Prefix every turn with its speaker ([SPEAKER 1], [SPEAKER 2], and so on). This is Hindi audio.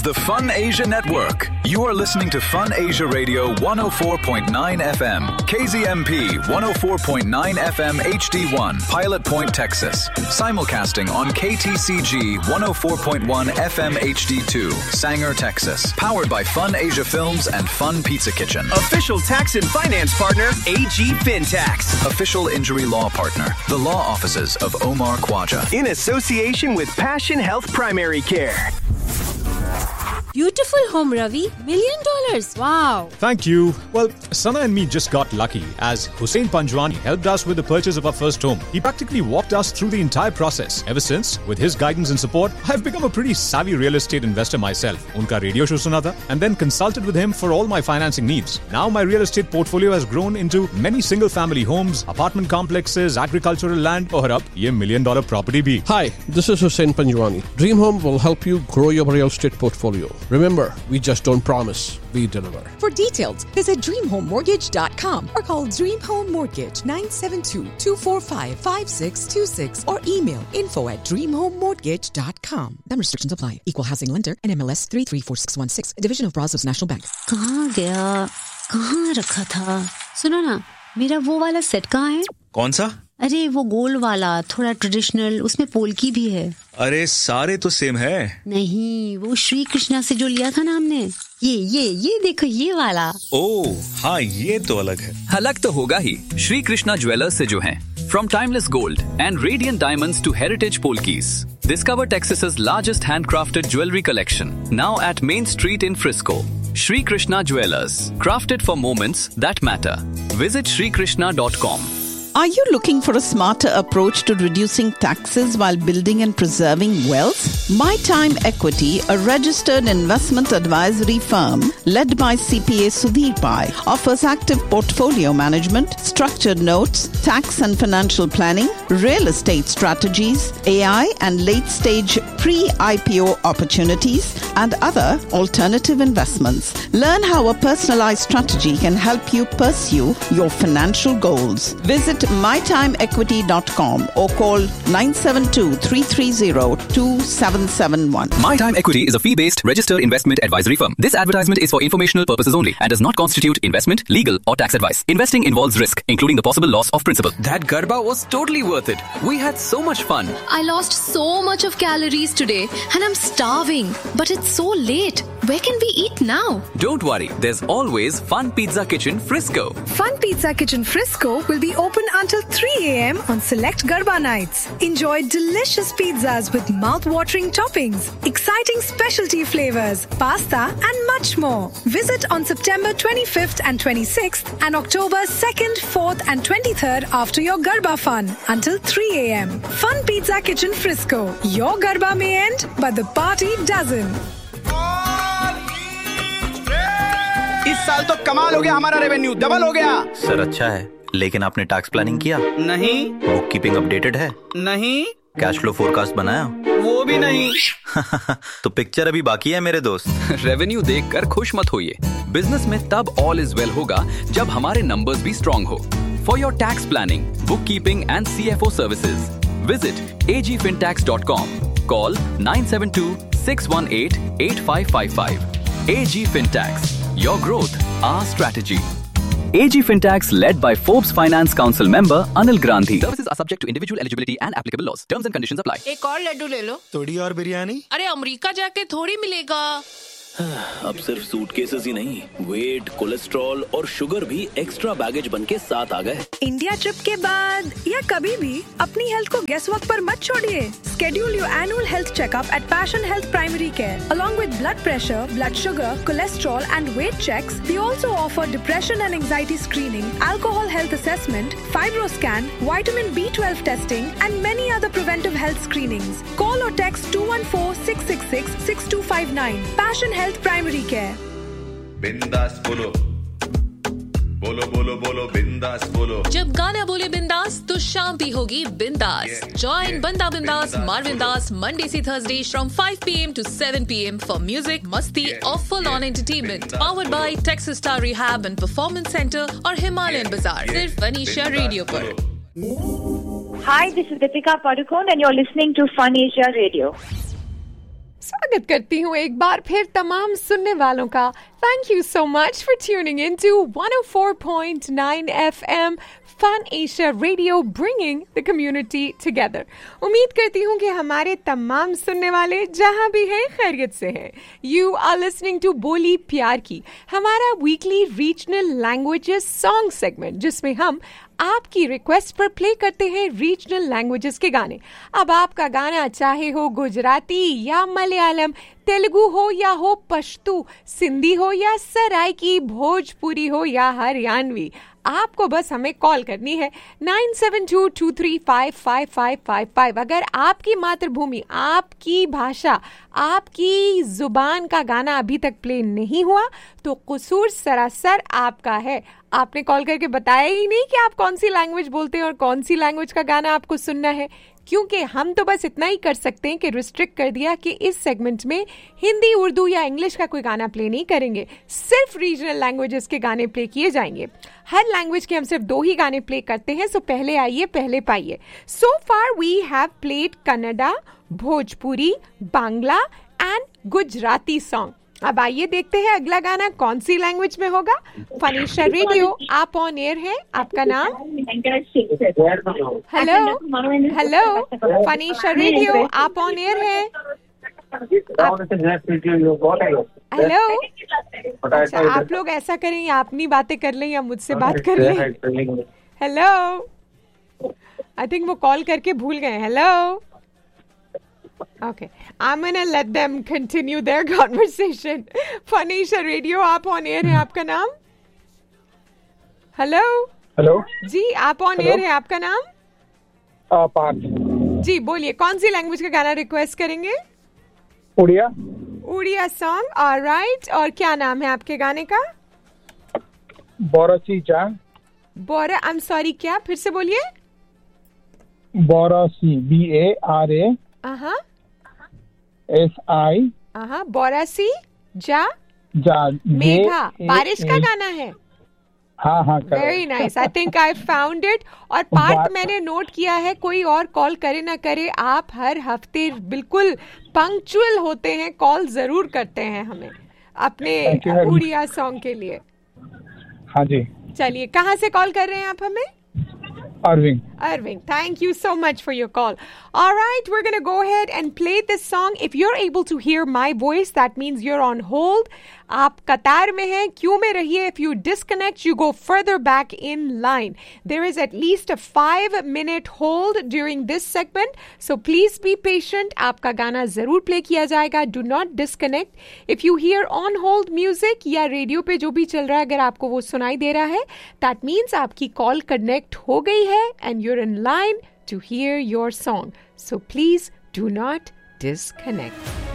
[SPEAKER 1] The Fun Asia Network. You are listening to Fun Asia Radio 104.9 FM, KZMP 104.9 FM HD1, Pilot Point, Texas. Simulcasting on KTCG 104.1 FM HD2, Sanger, Texas. Powered by Fun Asia Films and Fun Pizza Kitchen.
[SPEAKER 2] Official tax and finance partner, AG FinTax.
[SPEAKER 1] Official injury law partner, the law offices of Omar Khwaja.
[SPEAKER 2] In association with Passion Health Primary Care.
[SPEAKER 3] Beautiful home, Ravi. $1 million. Wow.
[SPEAKER 4] Thank you. Well, Sana and me just got lucky as Hussein Panjwani helped us with the purchase of our first home. He practically walked us through the entire process. Ever since, with his guidance and support, I've become a pretty savvy real estate investor myself. Unka radio show suna tha, and then consulted with him for all my financing needs. Now my real estate portfolio has grown into many single-family homes, apartment complexes, agricultural land, और अब ये $1 million property भी.
[SPEAKER 5] Hi, this is Hussein Panjwani. Dream Home will help you grow your real estate portfolio. Remember, we just don't promise, we deliver.
[SPEAKER 6] For details, visit DreamHomeMortgage.com or call Dream Home Mortgage 972-245-5626 or email info@DreamHomeMortgage.com. Then restrictions apply. Equal housing lender and MLS 334616, a division of Brazos National Bank.
[SPEAKER 7] कहाँ गया? कहाँ रखा था? सुनो ना, मेरा वो वाला सेट कहाँ है?
[SPEAKER 8] कौन सा?
[SPEAKER 7] अरे वो गोल वाला, थोड़ा ट्रेडिशनल, उसमें पोल्की भी है.
[SPEAKER 8] अरे सारे तो सेम है.
[SPEAKER 7] नहीं, वो श्री कृष्णा से जो लिया था ना हमने. ये देखो ये वाला.
[SPEAKER 8] ओह हाँ, ये तो अलग है.
[SPEAKER 9] अलग तो होगा ही. श्री कृष्णा ज्वेलर्स से जो हैं. From timeless gold and radiant diamonds to heritage polkis, discover Texas's largest handcrafted jewelry collection. Now at Main Street in Frisco. Shri Krishna Jewelers, crafted for moments that matter. Visit shrikrishna.com.
[SPEAKER 10] Are you looking for a smarter approach to reducing taxes while building and preserving wealth? My Time Equity, a registered investment advisory firm led by CPA Sudhir Pai, offers active portfolio management, structured notes, tax and financial planning, real estate strategies, AI and late-stage pre-IPO opportunities, and other alternative investments. Learn how a personalized strategy can help you pursue your financial goals. Visit mytimeequity.com or call 972-330-2771.
[SPEAKER 9] My Time Equity is a fee-based registered investment advisory firm. This advertisement is for informational purposes only and does not constitute investment, legal or tax advice. Investing involves risk, including the possible loss of principal.
[SPEAKER 11] That Garba was totally worth it. We had so much fun.
[SPEAKER 12] I lost so much of calories today and I'm starving. But it's so late. Where can we eat now?
[SPEAKER 11] Don't worry. There's always Fun Pizza Kitchen Frisco.
[SPEAKER 13] Fun Pizza Kitchen Frisco will be open until 3 a.m. on select Garba nights. Enjoy delicious pizzas with mouth-watering toppings, exciting specialty flavors, pasta and much more. Visit on September 25th and 26th and October 2nd, 4th and 23rd after your Garba fun until 3 a.m. Fun Pizza Kitchen Frisco. Your Garba may end, but the party doesn't.
[SPEAKER 2] इस साल तो कमाल हो गया, हमारा रेवेन्यू डबल हो गया.
[SPEAKER 14] सर अच्छा है, लेकिन आपने टैक्स प्लानिंग किया?
[SPEAKER 2] नहीं.
[SPEAKER 14] बुक कीपिंग अपडेटेड है?
[SPEAKER 2] नहीं.
[SPEAKER 14] कैश फ्लो फोरकास्ट बनाया?
[SPEAKER 2] वो भी नहीं.
[SPEAKER 14] तो पिक्चर अभी बाकी है मेरे दोस्त.
[SPEAKER 11] रेवेन्यू देखकर खुश मत होइए. बिजनेस में तब ऑल इज वेल होगा जब हमारे नंबर्स भी स्ट्रांग हो. For your tax planning, book keeping and CFO services, visit agfintax.com. Call 972-618-8555. AG FinTax. Your growth, our strategy.
[SPEAKER 9] AG FinTax, led by Forbes Finance Council member Anil Grandhi.
[SPEAKER 11] Services are subject to individual eligibility and applicable laws. Terms and conditions apply.
[SPEAKER 15] एक और लड्डू ले लो.
[SPEAKER 16] थोड़ी और बिरयानी.
[SPEAKER 15] अरे अमेरिका जाके थोड़ी मिलेगा.
[SPEAKER 17] अब सिर्फ सूटकेसेस ही नहीं, वेट, कोलेस्ट्रॉल और शुगर भी एक्स्ट्रा बैगेज बनके साथ आ गए.
[SPEAKER 13] इंडिया ट्रिप के बाद या कभी भी अपनी हेल्थ को गेस वक्त पर मत छोड़िए. Schedule your annual health checkup at Passion Health Primary Care. Along with blood pressure, blood sugar, cholesterol and weight checks, we also offer depression and anxiety screening, alcohol health assessment, fibroscan, vitamin B12 testing and many other preventive health screenings. Call or text 214-666-6259. Passion Health Primary Care.
[SPEAKER 18] बिंदास बोलो, बोलो बोलो बोलो बिंदास बोलो.
[SPEAKER 12] जब गाना बोले बिंदास तो शाम भी होगी बिंदास. Join Banda Bindas, Marvindas, Monday से Thursday from 5 p.m. to 7 p.m. for music, masti or full-on entertainment. Powered by Texas Star Rehab and Performance Center और Himalayan Bazaar. सिर्फ Anisha Radio पर.
[SPEAKER 19] Hi, this is Deepika Padukone and you're listening to Fun Asia Radio.
[SPEAKER 16] स्वागत करती हूँ एक बार फिर तमाम सुनने वालों का. Thank you so much for tuning in to 104.9 FM Fun Asia Radio, bringing the community together. उम्मीद करती हूँ कि हमारे तमाम सुनने वाले जहाँ भी हैं खैरियत से हैं. You are listening to बोली प्यार की, हमारा weekly regional languages song segment, जिसमें हम आपकी रिक्वेस्ट पर प्ले करते हैं रीजनल लैंग्वेजेस के गाने. अब आपका गाना चाहे हो गुजराती या मलयालम, तेलुगु हो या हो पश्तू, सिंधी हो या सराइकी, भोजपुरी हो या हरियाणवी, आपको बस हमें कॉल करनी है 9722355555. अगर आपकी मातृभूमि, आपकी भाषा, आपकी जुबान का गाना अभी तक प्ले नहीं हुआ तो कसूर सरासर आपका है. आपने कॉल करके बताया ही नहीं कि आप कौन सी लैंग्वेज बोलते हैं और कौन सी लैंग्वेज का गाना आपको सुनना है. क्योंकि हम तो बस इतना ही कर सकते हैं कि रिस्ट्रिक्ट कर दिया कि इस सेगमेंट में हिंदी, उर्दू या इंग्लिश का कोई गाना प्ले नहीं करेंगे, सिर्फ रीजनल लैंग्वेजेस के गाने प्ले किए जाएंगे. हर लैंग्वेज के हम सिर्फ 2 ही गाने प्ले करते हैं. सो पहले आइए पहले पाइए. सो far we have played Kannada, Bhojpuri, Bangla and Gujarati song. अब आइए देखते हैं अगला गाना कौन सी लैंग्वेज में होगा. फन एशिया रेडियो, आप ऑन एयर हैं. आपका नाम? Hello hello, fun Asia radio, आप ऑन एयर हैं. हेलो. अच्छा, आप लोग ऐसा करें या अपनी बातें कर लें या मुझसे बात कर लें. हेलो, आई थिंक वो कॉल करके भूल गए. Hello. Okay, I'm gonna let them continue their conversation. Fun Asia Radio, आप ऑन एयर हैं. आपका नाम? हेलो
[SPEAKER 19] हेलो
[SPEAKER 16] जी, आप ऑन एयर हैं. आपका नाम?
[SPEAKER 19] पार्थ
[SPEAKER 16] जी, बोलिए कौन सी लैंग्वेज का गाना रिक्वेस्ट करेंगे?
[SPEAKER 19] उड़िया.
[SPEAKER 16] Odia song, alright. और क्या नाम है आपके गाने का?
[SPEAKER 19] बोरासी जा.
[SPEAKER 16] बोरा, आई एम सॉरी, क्या? फिर से बोलिए.
[SPEAKER 19] Borasi, BARA SI.
[SPEAKER 16] बोरासी जा. मेघा, बारिश का गाना है.
[SPEAKER 19] हाँ.
[SPEAKER 16] Very nice, I think I found it. और पार्ट मैंने नोट किया है, कोई और कॉल करे ना करे, आप हर हफ्ते बिल्कुल पंक्चुअल होते हैं, कॉल जरूर करते हैं हमें अपने उड़िया सॉन्ग के लिए.
[SPEAKER 19] हाँ जी.
[SPEAKER 16] चलिए, कहाँ से कॉल कर रहे हैं आप हमें?
[SPEAKER 19] Irving,
[SPEAKER 16] thank you so much for your call. All right, we're going to go ahead and play this song. If you're able to hear my voice, that means you're on hold. आप कतार में हैं, क्यों में रहिए. If you disconnect, you go further back in line. There is at least a 5-minute hold during this segment, so please be patient. आपका गाना जरूर प्ले किया जाएगा. Do not disconnect. If you hear on hold music या रेडियो पे जो भी चल रहा है, अगर आपको वो सुनाई दे रहा है, that means आपकी कॉल कनेक्ट हो गई है and you're in line to hear your song. So please do not disconnect.